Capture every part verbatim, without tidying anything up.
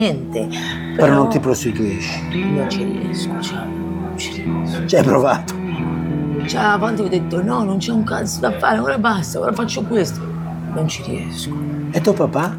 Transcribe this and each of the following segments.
niente. Però, Però non ti prostituisci. Non ci riesco, cioè, non ci riesco. Ci hai provato. Cioè, a volte ho detto no, non c'è un cazzo da fare, ora basta, ora faccio questo. Non ci riesco. E tuo papà?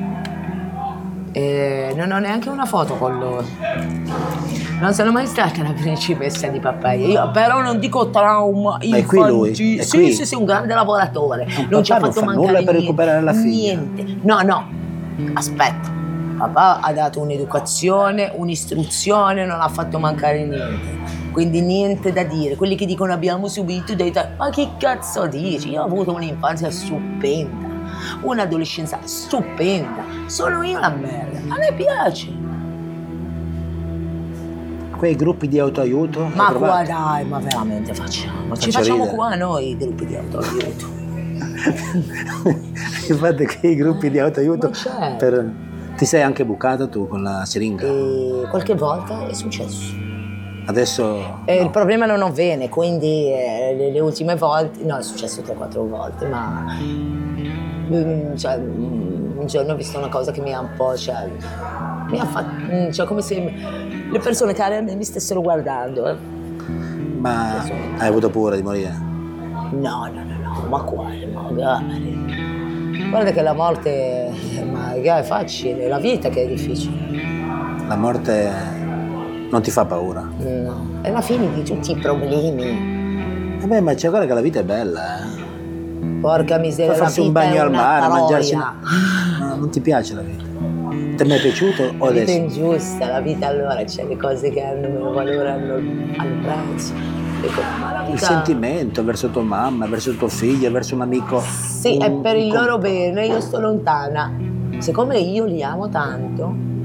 E non ho neanche una foto con loro. Non sono mai stata la principessa di Papaya. Io però non dico trauma Ma è qui lui? infantile. È Sì, qui? sì, sì, un grande lavoratore. Un Non ci ha papà non fatto fa mancare nulla per niente. recuperare la figlia. Niente. No, no. Aspetta. Papà ha dato un'educazione, un'istruzione, non ha fatto mancare niente. Quindi niente da dire. Quelli che dicono abbiamo subito dei ta- ma che cazzo dici? Io ho avuto un'infanzia stupenda, un'adolescenza stupenda. Sono io la merda. A me piace. Quei gruppi di autoaiuto? Ma hai qua provato? dai, ma veramente facciamo. Ci Faccio facciamo ridere. qua noi i gruppi di autoaiuto. Infatti quei gruppi di autoaiuto Ma certo. per... Ti sei anche bucata tu con la siringa? E qualche volta è successo. Adesso... E no. il problema non ho vene, quindi eh, le, le ultime volte, no, è successo tre quattro volte, ma mm, cioè, mm, un giorno ho visto una cosa che mi ha un po', cioè, mi ha fatto, mm, cioè come se le persone care a me mi stessero guardando. eh. Ma hai avuto paura di morire? No, no, no, no, ma quale, magari. Guarda che la morte, magari è facile, è la vita che è difficile. La morte non ti fa paura? No, è la fine di tutti i problemi. Vabbè, ma c'è guarda che la vita è bella, eh. Porca miseria, Fa la farsi un vita bagno è al una mare, troia. mangiarsi... una- No, non ti piace la vita? Ti è mai piaciuto o La vita è adesso? ingiusta, la vita allora c'è le cose che hanno meno valore, hanno hanno prezzo. Ecco, ma la Il vita... sentimento verso tua mamma, verso tuo figlio, verso un amico. Sì, un- è per il un- loro bene, io sto lontana. Siccome io li amo tanto,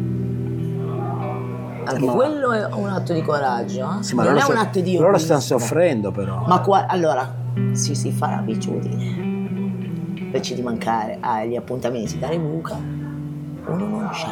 anche Ma- quello è un atto di coraggio, eh? Sì, ma non loro è un sta- atto di loro egoismo. stanno soffrendo però. Ma qua, allora, si si fa l'abitudine. Invece di mancare agli appuntamenti dalle buca, uno non c'è.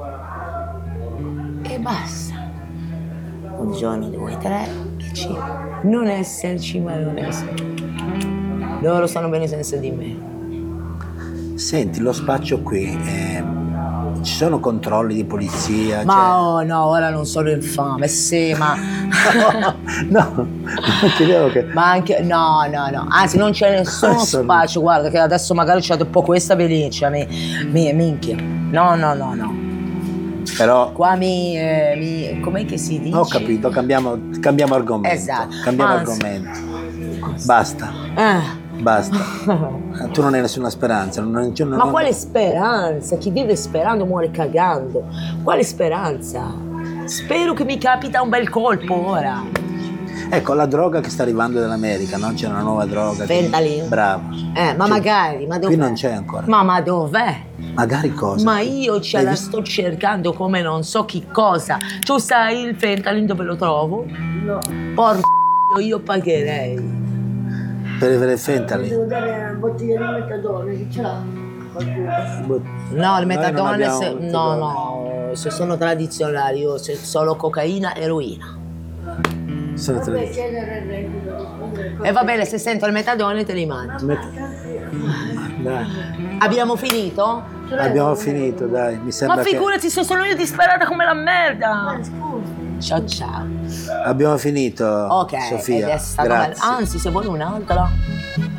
E basta. Un giorno, due, tre, e ci. Non esserci, ma non esserci. Loro stanno bene senza di me. Senti, lo spaccio qui, eh, ci sono controlli di polizia? Ma oh no, ora non sono infame, sì, ma. Cioè... no, non ti devo che... Ma anche. No, no, no. Anzi, non c'è nessuno Adesso- spazio. Guarda, che adesso magari c'è un po' questa velice. Mi, mi, minchia. No, no, no, no. Però... Qua mi. Eh, mi com'è che si dice? Ho capito, cambiamo, cambiamo argomento. Esatto. Cambiamo Anzi. argomento. Basta, Eh. basta. Tu non hai nessuna speranza. Non, non, non, Ma quale speranza? Chi vive sperando muore cagando. Quale speranza? Spero che mi capita un bel colpo ora. Ecco, la droga che sta arrivando dall'America, no? C'è una nuova droga. che- Fentanyl. Bravo. Eh, ma Cioè, magari, ma dov'è? Qui non c'è ancora. Ma, ma dov'è? Magari cosa? Ma io ce Hai la visto? sto cercando come non so chi cosa. Tu sai il fentanyl dove lo trovo? No, Porco, io pagherei. Per avere devo fentanyl. dare una bottiglia di metadone, chi ce l'ha? Qualcuno? No, il Noi metadone, non abbiamo se- il no, metadone. no, se sono tradizionali, io se- solo cocaina e eroina. Sono Vabbè, tre. c'è nel reddito. E va bene, se sento il metadone te li mando. Met- Dai. Abbiamo finito? Abbiamo finito, dai. Mi sembra Ma figurati se sono io disperata come la merda. Ciao ciao. che abbiamo finito, Ok, Sofia. ed è stato Grazie. bello. Anzi, se vuoi un'altra.